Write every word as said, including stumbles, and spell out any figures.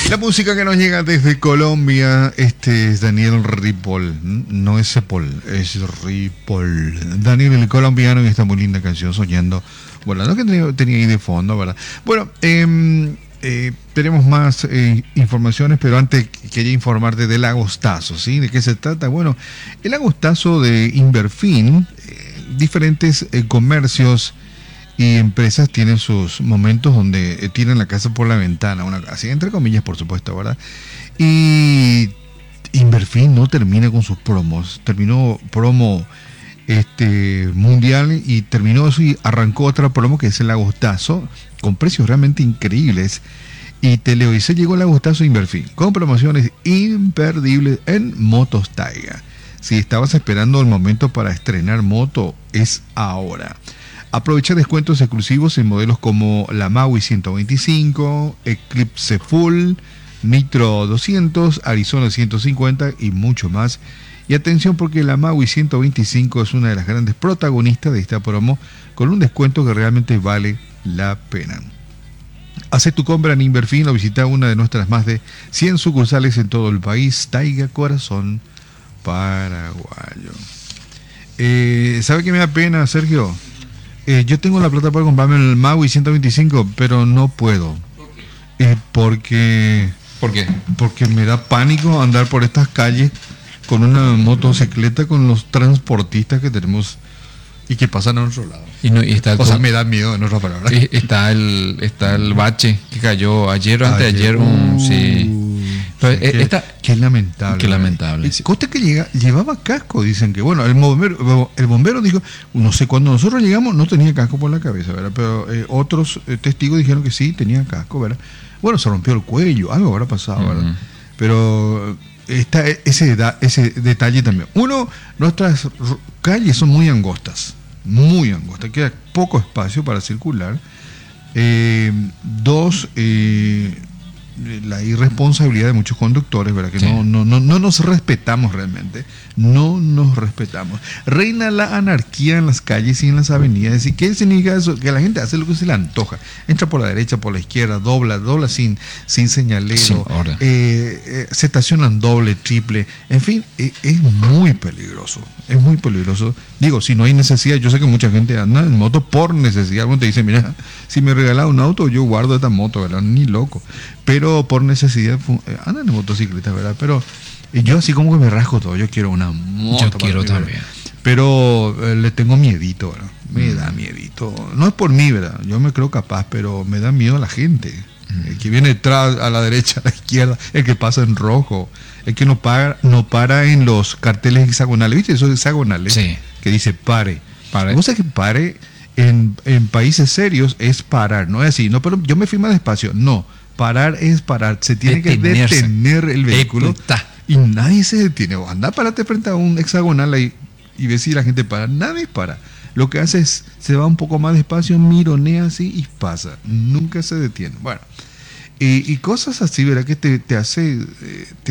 La música que nos llega desde Colombia, este es Daniel Ripoll, no es Cepol, es Ripoll. Daniel el colombiano y esta muy linda canción, Soñando Volando, que tenía, tenía ahí de fondo, ¿verdad? Bueno, eh, eh, tenemos más eh, informaciones, pero antes quería informarte del agostazo, ¿sí? ¿De qué se trata? Bueno, el agostazo de Inverfin, eh, diferentes eh, comercios y empresas tienen sus momentos donde eh, tiran la casa por la ventana, una, así entre comillas, por supuesto, ¿verdad? Y Inverfin no termina con sus promos, terminó promo este mundial y terminó eso y arrancó otra promo que es el agostazo, con precios realmente increíbles. Y te leo, y se llegó el agostazo Inverfin, con promociones imperdibles en motos Taiga. Si estabas esperando el momento para estrenar moto, es ahora. Aprovecha descuentos exclusivos en modelos como la Maui ciento veinticinco, Eclipse Full, Nitro doscientos, Arizona ciento cincuenta y mucho más. Y atención porque la Maui ciento veinticinco es una de las grandes protagonistas de esta promo con un descuento que realmente vale la pena. Haz tu compra en Inverfin o visita una de nuestras más de cien sucursales en todo el país. Taiga Corazón Paraguayo. Eh, ¿Sabe qué me da pena, Sergio? Eh, yo tengo la plata para comprarme el Maui ciento veinticinco, pero no puedo. Eh, porque... ¿Por qué? Porque me da pánico andar por estas calles con una motocicleta con los transportistas que tenemos y que pasan a nuestro lado. Y no, y está el o sea, me da miedo, en otras palabras. Está el, está el bache que cayó ayer o antes de ayer. Un, sí. Pero, qué, esta, qué lamentable. Qué lamentable. Sí. Coste que llega, llevaba casco, dicen que, bueno, el bombero, el bombero dijo, no sé, cuando nosotros llegamos no tenía casco por la cabeza, ¿verdad? Pero eh, otros eh, testigos dijeron que sí, tenía casco, ¿verdad? Bueno, se rompió el cuello, algo habrá pasado, ¿verdad? Uh-huh. Pero está ese, ese detalle también. Uno, nuestras calles son muy angostas, muy angostas, queda poco espacio para circular. Eh, dos, eh, la irresponsabilidad de muchos conductores, ¿verdad? Que sí. no, no, no, no nos respetamos realmente, no nos respetamos. Reina la anarquía en las calles y en las avenidas. ¿Y qué significa eso? Que la gente hace lo que se le antoja, entra por la derecha, por la izquierda, dobla, dobla sin, sin señalero, eh, eh, se estacionan doble, triple, en fin, eh, es muy peligroso, es muy peligroso. Digo, si no hay necesidad, yo sé que mucha gente anda en moto por necesidad. Algunos te dicen, mira, si me regalas un auto, yo guardo esta moto, ¿verdad? Ni loco. Pero por necesidad andan en motocicleta, ¿verdad? Pero yo así como que me rasco todo, yo quiero una moto. Yo quiero mí, también. Pero eh, le tengo miedito, ¿verdad? Me mm. da miedito. No es por mí, ¿verdad? Yo me creo capaz, pero me da miedo a la gente. Mm. El que viene detrás, a la derecha, a la izquierda, el que pasa en rojo, el que no para, no para en los carteles hexagonales. ¿Viste esos hexagonales? Sí. Que dice pare. Pare. ¿Vos sabés que pare en, en países serios es parar? No es así, no, pero yo me fui más despacio. No. Parar es parar, se tiene Detenerse. que detener el vehículo. Ecuta. Y nadie se detiene. Anda, párate frente a un hexagonal ahí y ves si la gente para. Nadie para. Lo que hace es, se va un poco más despacio, mironea así y pasa. Nunca se detiene. Bueno, y, y cosas así, ¿verdad? Que te, te hace... Eh, te